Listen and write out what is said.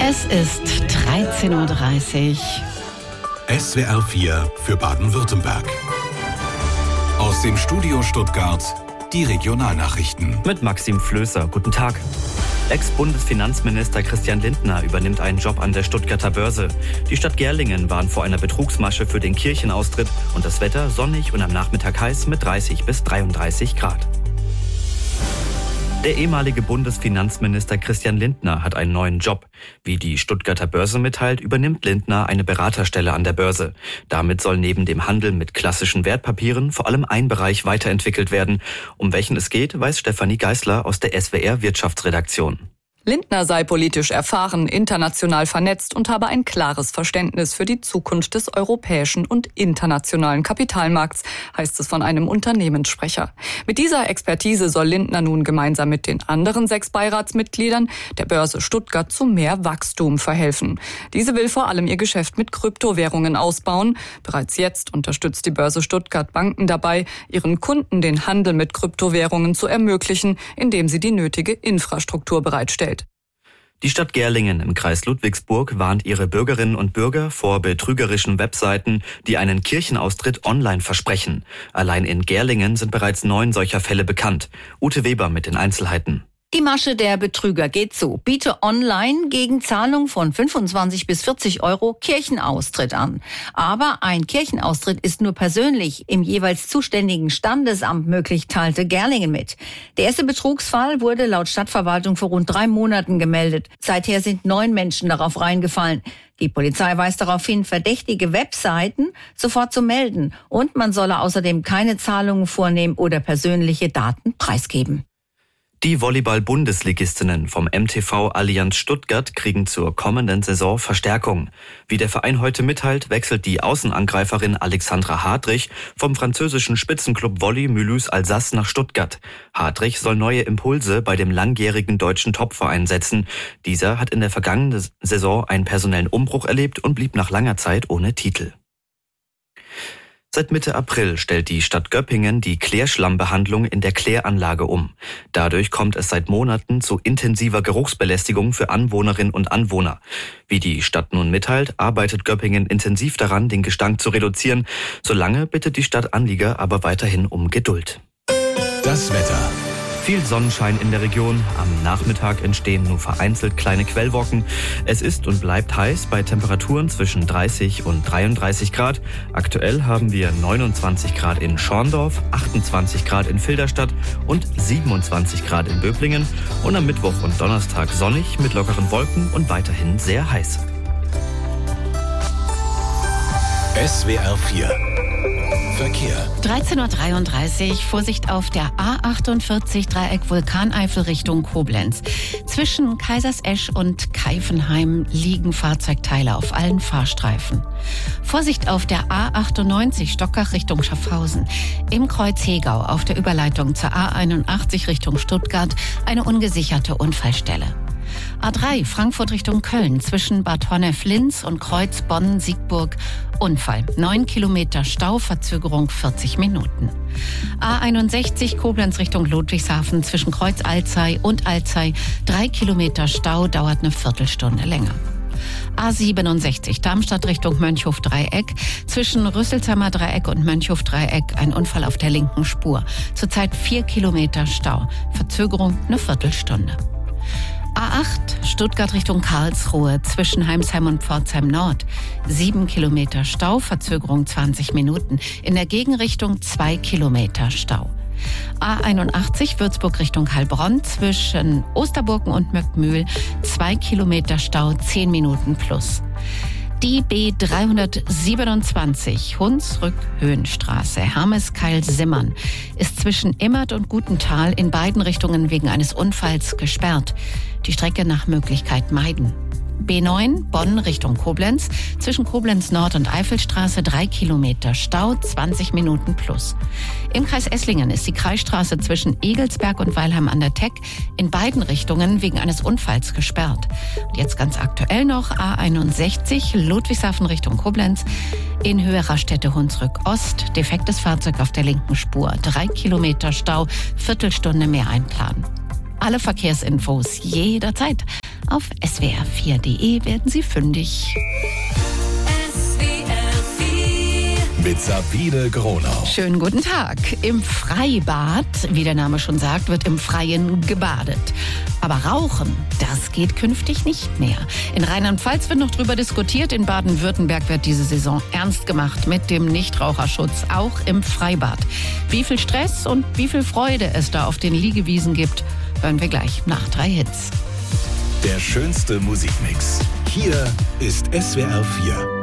Es ist 13.30 Uhr. SWR 4 für Baden-Württemberg. Aus dem Studio Stuttgart die Regionalnachrichten. Mit Maxim Flößer. Guten Tag. Ex-Bundesfinanzminister Christian Lindner übernimmt einen Job an der Stuttgarter Börse. Die Stadt Gerlingen warnt vor einer Betrugsmasche für den Kirchenaustritt und das Wetter sonnig und am Nachmittag heiß mit 30 bis 33 Grad. Der ehemalige Bundesfinanzminister Christian Lindner hat einen neuen Job. Wie die Stuttgarter Börse mitteilt, übernimmt Lindner eine Beraterstelle an der Börse. Damit soll neben dem Handel mit klassischen Wertpapieren vor allem ein Bereich weiterentwickelt werden. Um welchen es geht, weiß Stefanie Geisler aus der SWR Wirtschaftsredaktion. Lindner sei politisch erfahren, international vernetzt und habe ein klares Verständnis für die Zukunft des europäischen und internationalen Kapitalmarkts, heißt es von einem Unternehmenssprecher. Mit dieser Expertise soll Lindner nun gemeinsam mit den anderen 6 Beiratsmitgliedern der Börse Stuttgart zu mehr Wachstum verhelfen. Diese will vor allem ihr Geschäft mit Kryptowährungen ausbauen. Bereits jetzt unterstützt die Börse Stuttgart Banken dabei, ihren Kunden den Handel mit Kryptowährungen zu ermöglichen, indem sie die nötige Infrastruktur bereitstellt. Die Stadt Gerlingen im Kreis Ludwigsburg warnt ihre Bürgerinnen und Bürger vor betrügerischen Webseiten, die einen Kirchenaustritt online versprechen. Allein in Gerlingen sind bereits 9 solcher Fälle bekannt. Ute Weber mit den Einzelheiten. Die Masche der Betrüger geht so: Biete online gegen Zahlung von 25 bis 40 Euro Kirchenaustritt an. Aber ein Kirchenaustritt ist nur persönlich im jeweils zuständigen Standesamt möglich, teilte Gerlingen mit. Der erste Betrugsfall wurde laut Stadtverwaltung vor rund 3 Monaten gemeldet. Seither sind 9 Menschen darauf reingefallen. Die Polizei weist darauf hin, verdächtige Webseiten sofort zu melden. Und man solle außerdem keine Zahlungen vornehmen oder persönliche Daten preisgeben. Die Volleyball-Bundesligistinnen vom MTV Allianz Stuttgart kriegen zur kommenden Saison Verstärkung. Wie der Verein heute mitteilt, wechselt die Außenangreiferin Alexandra Hartrich vom französischen Spitzenclub Volley Mulhouse-Alsace nach Stuttgart. Hartrich soll neue Impulse bei dem langjährigen deutschen Topverein setzen. Dieser hat in der vergangenen Saison einen personellen Umbruch erlebt und blieb nach langer Zeit ohne Titel. Seit Mitte April stellt die Stadt Göppingen die Klärschlammbehandlung in der Kläranlage um. Dadurch kommt es seit Monaten zu intensiver Geruchsbelästigung für Anwohnerinnen und Anwohner. Wie die Stadt nun mitteilt, arbeitet Göppingen intensiv daran, den Gestank zu reduzieren. Solange bittet die Stadt Anlieger aber weiterhin um Geduld. Das Wetter. Viel Sonnenschein in der Region. Am Nachmittag entstehen nur vereinzelt kleine Quellwolken. Es ist und bleibt heiß bei Temperaturen zwischen 30 und 33 Grad. Aktuell haben wir 29 Grad in Schorndorf, 28 Grad in Filderstadt und 27 Grad in Böblingen. Und am Mittwoch und Donnerstag sonnig mit lockeren Wolken und weiterhin sehr heiß. SWR 4 Verkehr. 13.33 Uhr, Vorsicht auf der A48 Dreieck Vulkaneifel Richtung Koblenz. Zwischen Kaisersesch und Keifenheim liegen Fahrzeugteile auf allen Fahrstreifen. Vorsicht auf der A98 Stockach Richtung Schaffhausen. Im Kreuz Hegau auf der Überleitung zur A81 Richtung Stuttgart eine ungesicherte Unfallstelle. A3 Frankfurt Richtung Köln zwischen Bad Honnef-Linz und Kreuz Bonn-Siegburg. Unfall. 9 Kilometer Stau, Verzögerung 40 Minuten. A61 Koblenz Richtung Ludwigshafen zwischen Kreuz Alzey und Alzey. 3 Kilometer Stau, dauert eine Viertelstunde länger. A67 Darmstadt Richtung Mönchhof-Dreieck. Zwischen Rüsselsheimer Dreieck und Mönchhof-Dreieck ein Unfall auf der linken Spur. Zurzeit 4 Kilometer Stau. Verzögerung eine Viertelstunde. A8 Stuttgart Richtung Karlsruhe zwischen Heimsheim und Pforzheim Nord. 7 Kilometer Stau, Verzögerung 20 Minuten. In der Gegenrichtung 2 Kilometer Stau. A81 Würzburg Richtung Heilbronn zwischen Osterburgen und Möckmühl. 2 Kilometer Stau, 10 Minuten plus. Die B327 Hunsrück-Höhenstraße, Hermeskeil-Simmern, ist zwischen Immert und Gutenthal in beiden Richtungen wegen eines Unfalls gesperrt. Die Strecke nach Möglichkeit meiden. B9 Bonn Richtung Koblenz, zwischen Koblenz Nord und Eifelstraße 3 Kilometer Stau, 20 Minuten plus. Im Kreis Esslingen ist die Kreisstraße zwischen Egelsberg und Weilheim an der Teck in beiden Richtungen wegen eines Unfalls gesperrt. Und jetzt ganz aktuell noch A61 Ludwigshafen Richtung Koblenz in Höhe Raststätte Hunsrück Ost, defektes Fahrzeug auf der linken Spur, 3 Kilometer Stau, Viertelstunde mehr einplanen. Alle Verkehrsinfos jederzeit Auf swr4.de werden Sie fündig. Mit Sabine Gronau. Schönen guten Tag. Im Freibad, wie der Name schon sagt, wird im Freien gebadet. Aber Rauchen, das geht künftig nicht mehr. In Rheinland-Pfalz wird noch drüber diskutiert. In Baden-Württemberg wird diese Saison ernst gemacht mit dem Nichtraucherschutz, auch im Freibad. Wie viel Stress und wie viel Freude es da auf den Liegewiesen gibt, hören wir gleich nach 3 Hits. Der schönste Musikmix. Hier ist SWR 4.